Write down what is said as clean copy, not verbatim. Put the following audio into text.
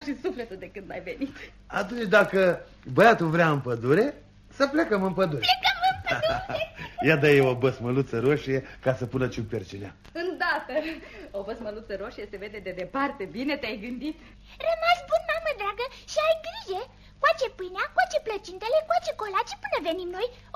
și sufletul de când ai venit. Atunci dacă băiatul vrea în pădure, să plecăm în pădure. Plecăm în pădure. Ia dă-i o băsmăluță roșie ca să pună ciupercinea. Îndată. O băsmăluță roșie se vede de departe. Bine te-ai gândit. Rămas bun, mamă dragă, și ai grijă. Coace pâinea, coace plăcintele, coace colaci până venim noi.